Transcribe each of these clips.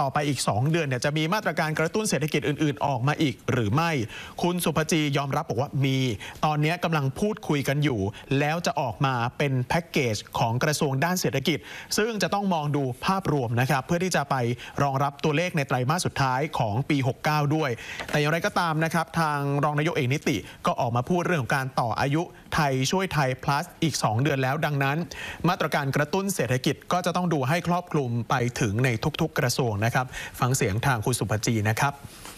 อไปอีก2 เดือนเนี่ยจะมีมาตรการกระตุ้นเศรษฐกิจอื่นๆออกมาอีกหรือไม่คุณสุภจียอมรับบอกว่ามีตอนนี้กำลังพูดคุยกันอยู่แล้วจะออกมาเป็นแพ็กเกจของกระทรวงด้านเศรษฐกิจซึ่งจะต้องมองดูภาพรวมนะครับเพื่อที่จะไปรองรับตัวเลขในไตรมาสสุดท้ายของปี69ด้วยแต่อย่างไรก็ตามนะครับทางรองนายกเอกนิติก็ออกมาพูดเรื่องของการต่ออายุไทยช่วยไทย plus อีก2 เดือนแล้วดังนั้นมาตรการกระตุ้นเศรษฐกิจก็จะต้องดูให้ครอบคลุมไปถึงในทุกๆกระทรวงนะครับฟังเสียงทางคุณสุภจีนะครับ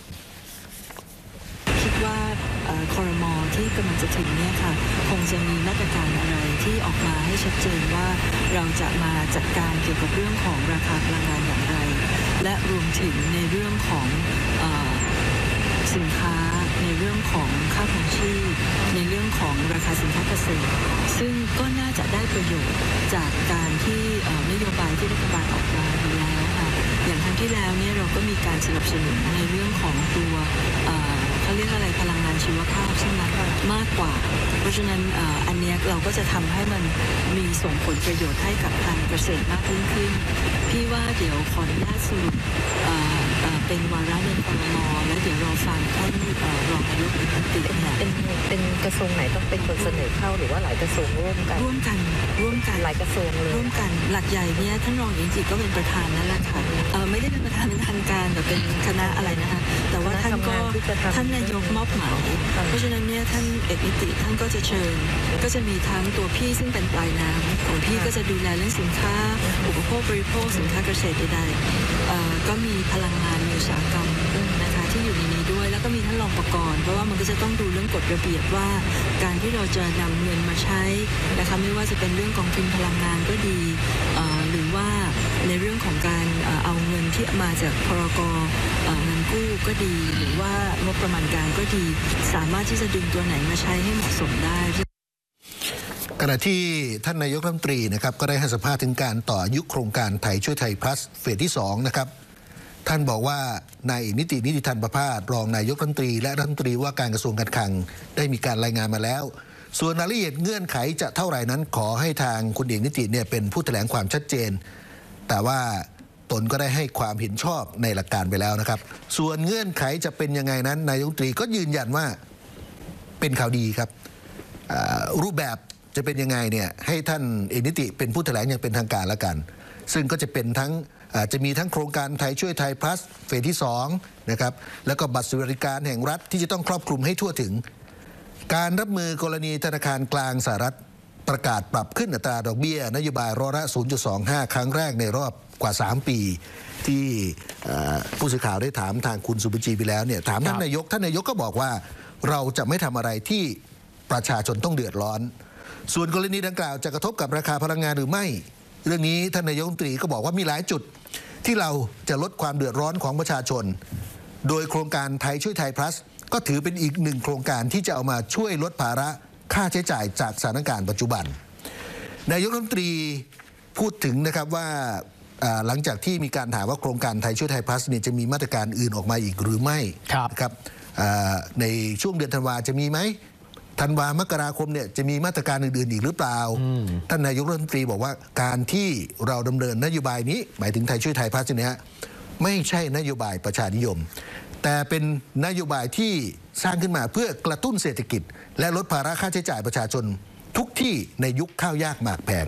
คิดว่าครม.ที่กำลังจะถึงเนี่ยค่ะคงจะมีมาตรการอะไรที่ออกมาให้ชัดเจนว่าเราจะมาจัดการเกี่ยวกับเรื่องของราคาพลังงานอย่างไรและรวมถึงในเรื่องของสินค้าในเรื่องของค่าครองชีพในเรื่องของราคาสินค้าเกษตรซึ่งก็น่าจะได้ประโยชน์จากการที่นโยบายที่รัฐบาลออกมาอยู่แล้วค่ะอย่างครั้งที่แล้วเนี่ยเราก็มีการสนับสนุนในเรื่องของตัวเขาเรียกอะไรพลังงานชีวภาพใช่ไหมมากกว่าเพราะฉะนั้นอันนี้เราก็จะทำให้มันมีส่งผลประโยชน์ให้กับทางเกษตรมากยิ่งขึ้นพี่ว่าเดี๋ยวขออนุญาตสรุปเป็นวาระในครม.และเดี๋ยวรอฟังท่านรองนายกรัฐมนตรีเป็นกระทรวงไหนต้องเป็นคนเสนอเข้าหรือว่าหลายกระทรวงร่วมกันหลายกระทรวงเลยร่วมกันหลักใหญ่เนี่ยท่านรองเอกนิติก็เป็นประธานนั่นแหละค่ะไม่ได้เป็นประธานเป็นทางการแต่เป็นคณะอะไรนะคะแต่ว่าท่านนายกมอบหมายเพราะฉะนั้นเนี่ยท่านเอกนิติท่านก็จะเชิญก็จะมีทั้งตัวพี่ซึ่งเป็นปลายน้ำของพี่ก็จะดูแลเรื่องสินค้าอุปโภคบริโภคสินค้าเกษตรใดๆก็มีพลังงานมีอุตสาหกรรมนะคะที่อยู่ในนี้ด้วยแล้วก็มีท่านรองประกรณ์เพราะว่ามันก็จะต้องดูเรื่องกฎระเบียบว่าการที่เราจะนำเงินมาใช้นะคะไม่ว่าจะเป็นเรื่องกองทุนพลังงานก็ดีหรือว่าในเรื่องของการเอาเงินที่มาจากพรก.เงินกู้ก็ดีหรือว่างบประมาณกลางก็ดีสามารถที่จะดึงตัวไหนมาใช้ให้เหมาะสมได้ขณะที่ท่านนายกรัฐมนตรีนะครับก็ได้ให้สัมภาษณ์ถึงการต่ออายุโครงการไทยช่วยไทย plus เฟสที่2นะครับท่านบอกว่านายนิติธันประภาสรองนายกรัฐมนตรีและรัฐมนตรีว่าการกระทรวงการคลังได้มีการรายงานมาแล้วส่วนรายละเอียดเงื่อนไขจะเท่าไหร่นั้นขอให้ทางคุณเอกนิติเนี่ยเป็นผู้แถลงความชัดเจนแต่ว่าตนก็ได้ให้ความเห็นชอบในหลักการไปแล้วนะครับส่วนเงื่อนไขจะเป็นยังไงนั้นนายกรัฐมนตรีก็ยืนยันว่าเป็นข่าวดีครับรูปแบบจะเป็นยังไงเนี่ยให้ท่านเอกนิติเป็นผู้แถลงอย่างเป็นทางการแล้วกันซึ่งก็จะเป็นทั้งจะมีทั้งโครงการไทยช่วยไทย plus เฟสที่2นะครับแล้วก็บัตรสวัสดิการแห่งรัฐที่จะต้องครอบคลุมให้ทั่วถึงการรับมือกรณีธนาคารกลางสหรัฐประกาศปรับขึ้นอัตราดอกเบี้ยนโยบายร้อยละ 0.25 ครั้งแรกในรอบกว่า3 ปีที่ผู้สื่อข่าวได้ถามทางคุณสุภจีไปแล้วเนี่ยถามท่านนายกก็บอกว่าเราจะไม่ทำอะไรที่ประชาชนต้องเดือดร้อนส่วนกรณีดังกล่าวจะกระทบกับราคาพลังงานหรือไม่เรื่องนี้ท่านนายกรัฐมนตรีก็บอกว่ามีหลายจุดที่เราจะลดความเดือดร้อนของประชาชนโดยโครงการไทยช่วยไทย plus ก็ถือเป็นอีกหนึ่งโครงการที่จะเอามาช่วยลดภาระค่าใช้จ่ายจากสถานการณ์ปัจจุบันนายกรัฐมนตรีพูดถึงนะครับว่าหลังจากที่มีการถามว่าโครงการไทยช่วยไทย plus เนี่ยจะมีมาตรการอื่นออกมาอีกหรือไม่ครับในช่วงเดือนธันวาจะมีไหมธันวามกราคมเนี่ยจะมีมาตรการอื่นๆอีกหรือเปล่าท่านนายกรัฐมนตรีบอกว่าการที่เราดำเนินนโยบายนี้หมายถึงไทยช่วยไทย plus เนี่ยไม่ใช่นโยบายประชานิยมแต่เป็นนโยบายที่สร้างขึ้นมาเพื่อกระตุ้นเศรษฐกิจและลดภาระค่าใช้จ่ายประชาชนทุกที่ในยุคข้าวยากหมากแพง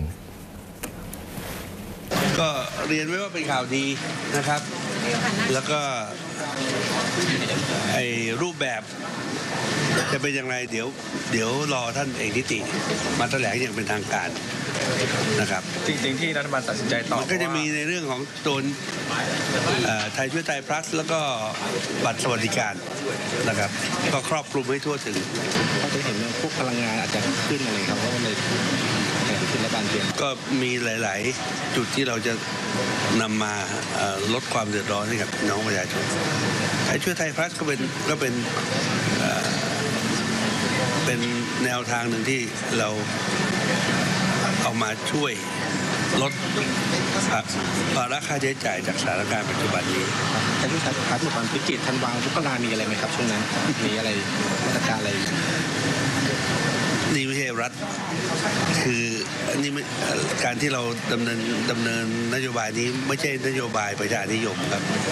ก็เรียนไว้ว่าเป็นข่าวดีนะครับแล้วก็รูปแบบจะเป็นอย่างไรเดี๋ยวรอท่านเอกนิติมาแถลงอย่างเป็นทางการนะครับจริงๆที่รัฐบาลตัดสินใจต่อมันก็จะมีในเรื่องของตัวไทยช่วยไทย plus แล้วก็บัตรสวัสดิการนะครับก็ครอบคลุมให้ทั่วถึงก็จะเห็นพวกพลังงานอาจจะขึ้นอะไรครับเพราะว่าเลยขึ้นรัฐบาลเปลี่ยนก็มีหลายๆจุดที่เราจะนำมาลดความเดือดร้อนให้กับน้องประชาชนไทยช่วยไทย plus ก็เป็นแนวทางหนึ่งที่เราเอามาช่วยลดภาระค่าใช้จ่ายจากสถานการณ์ปัจจุบันนี้แต่ที่สถานการณ์วิกฤตธันวาคมมกรามีอะไรไหมครับช่วงนั้นมีอะไรมาตรการอะไรนี่ไม่ใช่รัฐคือนี่การที่เราดำเนินนโยบายนี้ไม่ใช่นโยบายประชานิยมครับ